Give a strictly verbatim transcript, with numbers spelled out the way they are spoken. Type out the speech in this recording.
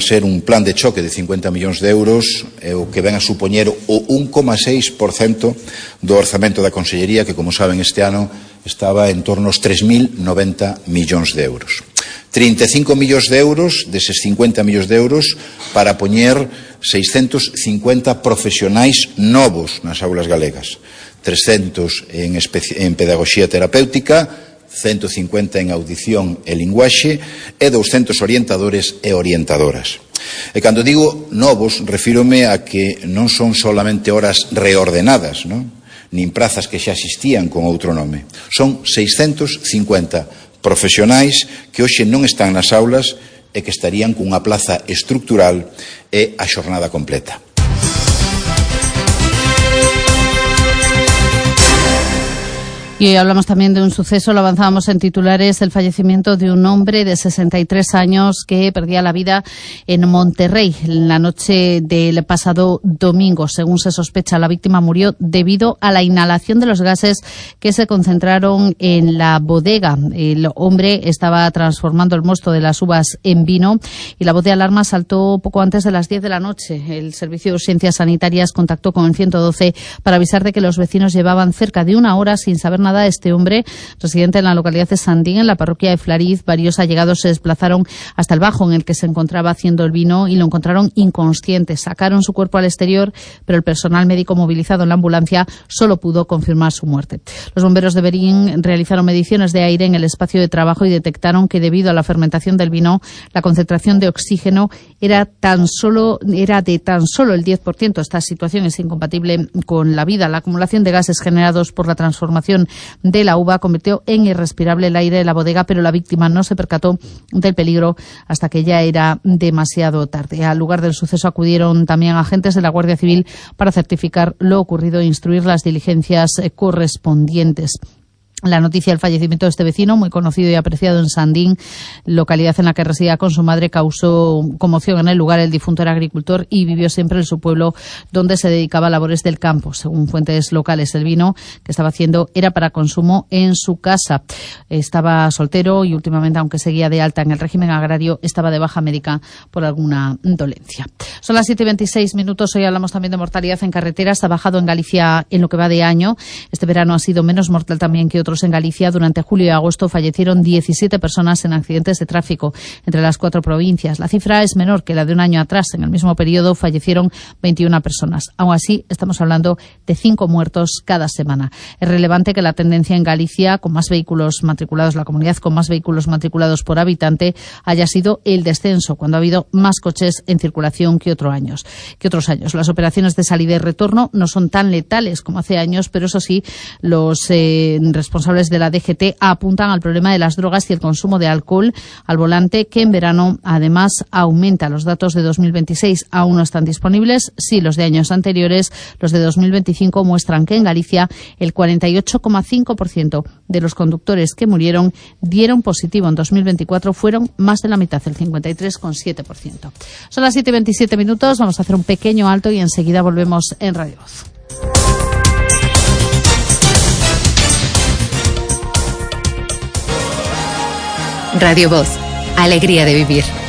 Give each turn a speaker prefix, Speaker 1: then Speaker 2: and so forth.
Speaker 1: ser un plan de choque de cincuenta millóns de euros, eh, o que ven a supoñer o un coma seis por cento do orzamento da Consellería, que, como saben, este ano estaba en torno aos tres mil noventa millóns de euros. trinta e cinco millóns de euros deses cincuenta millóns de euros para poñer seiscentos cincuenta profesionais novos nas aulas galegas, trescentos en, en pedagogía terapéutica, ciento cincuenta en audición e linguaxe e douscentos orientadores e orientadoras. E cando digo novos, refírome a que non son solamente horas reordenadas, non? Nin prazas que xa existían con outro nome. Son seiscentos cincuenta profesionais que hoxe non están nas aulas e que estarían cunha plaza estructural e a xornada completa.
Speaker 2: Y hoy hablamos también de un suceso, lo avanzábamos en titulares, el fallecimiento de un hombre de sesenta y tres años que perdía la vida en Monterrey en la noche del pasado domingo. Según se sospecha, la víctima murió debido a la inhalación de los gases que se concentraron en la bodega. El hombre estaba transformando el mosto de las uvas en vino y la voz de alarma saltó poco antes de las diez de la noche. El Servicio de Urgencias Sanitarias contactó con el ciento doce para avisar de que los vecinos llevaban cerca de una hora sin saber nada. Este hombre, residente en la localidad de Sandín, en la parroquia de Flariz, varios allegados se desplazaron hasta el bajo en el que se encontraba haciendo el vino y lo encontraron inconsciente. Sacaron su cuerpo al exterior, pero el personal médico movilizado en la ambulancia solo pudo confirmar su muerte. Los bomberos de Berín realizaron mediciones de aire en el espacio de trabajo y detectaron que debido a la fermentación del vino, la concentración de oxígeno era tan solo era de tan solo el diez por ciento. Esta situación es incompatible con la vida. La acumulación de gases generados por la transformación de la uva convirtió en irrespirable el aire de la bodega, pero la víctima no se percató del peligro hasta que ya era demasiado tarde. Al lugar del suceso acudieron también agentes de la Guardia Civil para certificar lo ocurrido e instruir las diligencias correspondientes. La noticia del fallecimiento de este vecino, muy conocido y apreciado en Sandín, localidad en la que residía con su madre, causó conmoción en el lugar. El difunto era agricultor y vivió siempre en su pueblo, donde se dedicaba a labores del campo. Según fuentes locales, el vino que estaba haciendo era para consumo en su casa. Estaba soltero y últimamente, aunque seguía de alta en el régimen agrario, estaba de baja médica por alguna dolencia. Son las siete y veintiséis minutos. Hoy hablamos también de mortalidad en carreteras. Ha bajado en Galicia en lo que va de año. Este verano ha sido menos mortal también que otros en Galicia. Durante julio y agosto fallecieron diecisiete personas en accidentes de tráfico entre las cuatro provincias. La cifra es menor que la de un año atrás. En el mismo periodo fallecieron veintiuna personas. Aún así, estamos hablando de cinco muertos cada semana. Es relevante que la tendencia en Galicia, con más vehículos matriculados, la comunidad con más vehículos matriculados por habitante, haya sido el descenso, cuando ha habido más coches en circulación que, otro años, que otros años. Las operaciones de salida y retorno no son tan letales como hace años, pero eso sí, los eh, responsables de la D G T apuntan al problema de las drogas y el consumo de alcohol al volante, que en verano además aumenta. Los datos de dos mil veintiséis aún no están disponibles. Sí, los de años anteriores, los de dos mil veinticinco, muestran que en Galicia el cuarenta y ocho coma cinco por ciento de los conductores que murieron dieron positivo. En dos mil veinticuatro fueron más de la mitad, el cincuenta y tres coma siete por ciento. Son las siete y veintisiete minutos. Vamos a hacer un pequeño alto y enseguida volvemos en Radio Voz.
Speaker 3: Radio Voz, alegría de vivir.